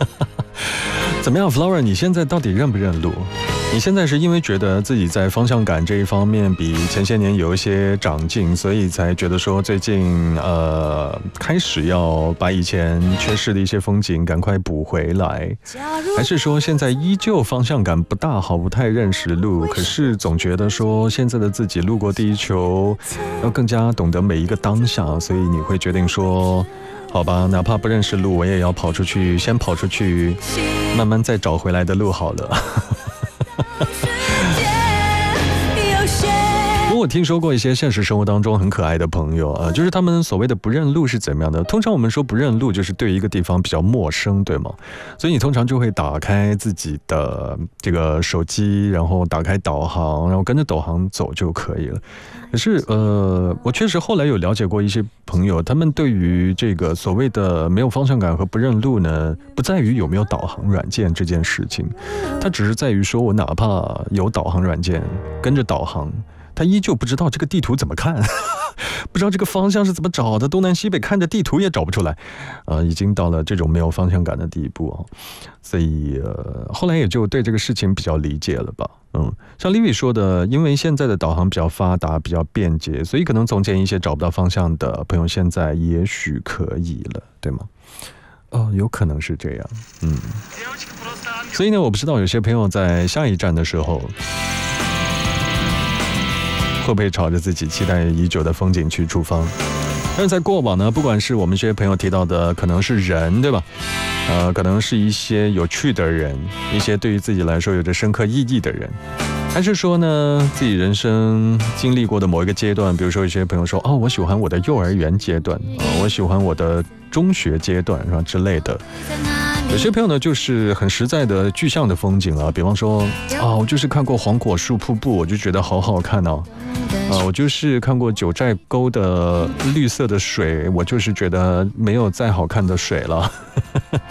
怎么样 ，Flora？ 你现在到底认不认路？你现在是因为觉得自己在方向感这一方面比前些年有一些长进，所以才觉得说最近开始要把以前缺失的一些风景赶快补回来，还是说现在依旧方向感不大好，不太认识路，可是总觉得说现在的自己路过地球要更加懂得每一个当下，所以你会决定说好吧，哪怕不认识路我也要跑出去，先跑出去，慢慢再找回来的路好了。我听说过一些现实生活当中很可爱的朋友啊，就是他们所谓的不认路是怎么样的？通常我们说不认路就是对一个地方比较陌生，对吗？所以你通常就会打开自己的这个手机，然后打开导航，然后跟着导航走就可以了。可是我确实后来有了解过一些朋友，他们对于这个所谓的没有方向感和不认路呢，不在于有没有导航软件这件事情，它只是在于说我哪怕有导航软件跟着导航，他依旧不知道这个地图怎么看，不知道这个方向是怎么找的，东南西北看着地图也找不出来，已经到了这种没有方向感的地步啊，所以后来也就对这个事情比较理解了吧。像 Livy 说的，因为现在的导航比较发达，比较便捷，所以可能总结一些找不到方向的朋友，现在也许可以了，对吗？有可能是这样，所以呢，我不知道有些朋友在下一站的时候，会不会朝着自己期待已久的风景区出发？但是在过往呢，不管是我们这些朋友提到的，可能是人，对吧？可能是一些有趣的人，一些对于自己来说有着深刻意义的人，还是说呢，自己人生经历过的某一个阶段，比如说有些朋友说，我喜欢我的幼儿园阶段，我喜欢我的中学阶段，是吧之类的。有些朋友呢，就是很实在的具象的风景啊，比方说我就是看过黄果树瀑布，我就觉得好好看哦。我就是看过九寨沟的绿色的水，我就是觉得没有再好看的水了。